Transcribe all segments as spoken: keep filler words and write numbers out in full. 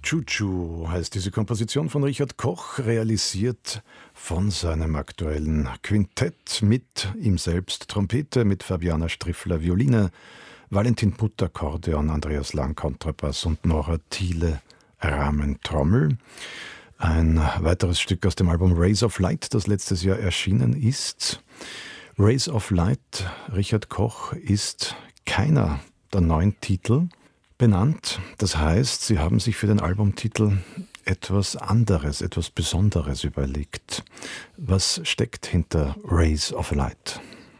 Choo-Choo heißt diese Komposition von Richard Koch, realisiert von seinem aktuellen Quintett mit ihm selbst Trompete, mit Fabiana Striffler Violine, Valentin Putt Akkordeon, Andreas Lang Kontrabass und Nora Thiele Rahmentrommel. Ein weiteres Stück aus dem Album Rays of Light, das letztes Jahr erschienen ist. Rays of Light, Richard Koch, ist keiner der neun Titel benannt. Das heißt, Sie haben sich für den Albumtitel etwas anderes, etwas Besonderes überlegt. Was steckt hinter Rays of Light?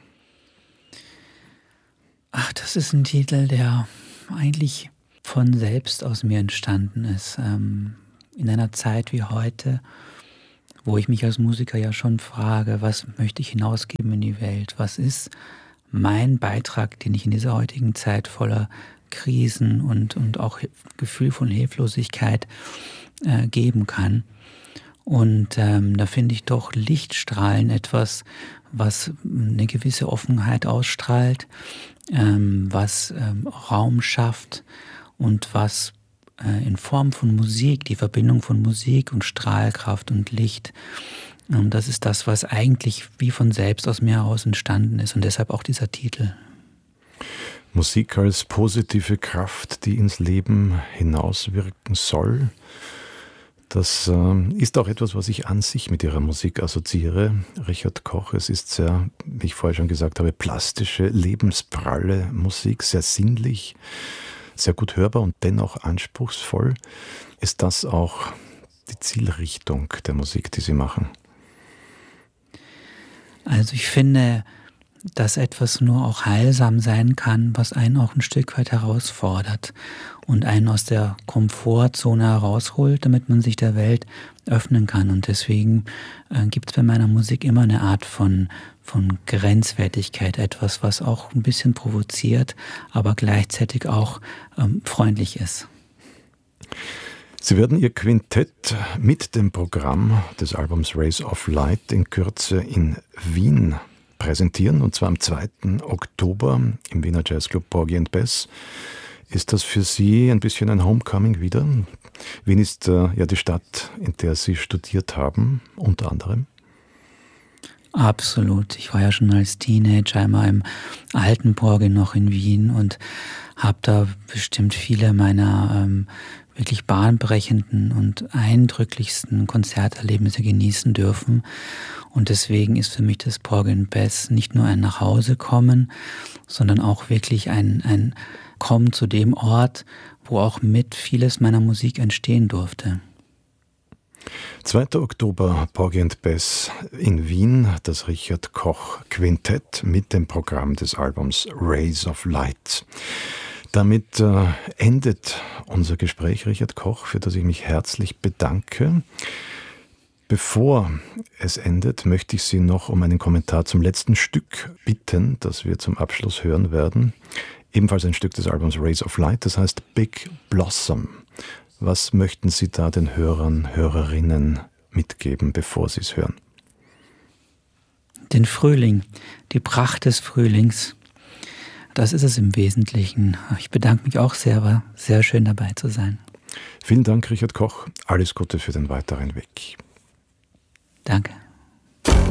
Ach, das ist ein Titel, der eigentlich von selbst aus mir entstanden ist. Ähm, in einer Zeit wie heute, wo ich mich als Musiker ja schon frage, was möchte ich hinausgeben in die Welt? Was ist mein Beitrag, den ich in dieser heutigen Zeit voller Krisen und, und auch Gefühl von Hilflosigkeit äh, geben kann? Und ähm, da finde ich doch Lichtstrahlen etwas, was eine gewisse Offenheit ausstrahlt, ähm, was ähm, Raum schafft und was äh, in Form von Musik, die Verbindung von Musik und Strahlkraft und Licht, ähm, das ist das, was eigentlich wie von selbst aus mir heraus entstanden ist und deshalb auch dieser Titel. Musik als positive Kraft, die ins Leben hinauswirken soll. Das äh, ist auch etwas, was ich an sich mit Ihrer Musik assoziiere. Richard Koch, es ist sehr, wie ich vorher schon gesagt habe, plastische, lebenspralle Musik, sehr sinnlich, sehr gut hörbar und dennoch anspruchsvoll. Ist das auch die Zielrichtung der Musik, die Sie machen? Also ich finde, dass etwas nur auch heilsam sein kann, was einen auch ein Stück weit herausfordert und einen aus der Komfortzone herausholt, damit man sich der Welt öffnen kann. Und deswegen äh, gibt es bei meiner Musik immer eine Art von, von Grenzwertigkeit, etwas, was auch ein bisschen provoziert, aber gleichzeitig auch ähm, freundlich ist. Sie werden Ihr Quintett mit dem Programm des Albums Rays of Light in Kürze in Wien präsentieren, und zwar am zweiten Oktober im Wiener Jazzclub Porgy and Bess. Ist das für Sie ein bisschen ein Homecoming wieder? Wien ist äh, ja die Stadt, in der Sie studiert haben, unter anderem. Absolut. Ich war ja schon als Teenager einmal im alten Porgy noch in Wien und habe da bestimmt viele meiner ähm, wirklich bahnbrechenden und eindrücklichsten Konzerterlebnisse genießen dürfen. Und deswegen ist für mich das Porgy and Bess nicht nur ein Nachhausekommen, sondern auch wirklich ein, ein Kommen zu dem Ort, wo auch mit vieles meiner Musik entstehen durfte. zweiter Oktober, Porgy and Bess in Wien, das Richard Koch Quintett mit dem Programm des Albums Rays of Light. Damit äh, endet unser Gespräch, Richard Koch, für das ich mich herzlich bedanke. Bevor es endet, möchte ich Sie noch um einen Kommentar zum letzten Stück bitten, das wir zum Abschluss hören werden. Ebenfalls ein Stück des Albums Rays of Light, das heißt Big Blossom. Was möchten Sie da den Hörern, Hörerinnen mitgeben, bevor Sie es hören? Den Frühling, die Pracht des Frühlings. Das ist es im Wesentlichen. Ich bedanke mich auch sehr, war sehr schön dabei zu sein. Vielen Dank, Richard Koch. Alles Gute für den weiteren Weg. Danke.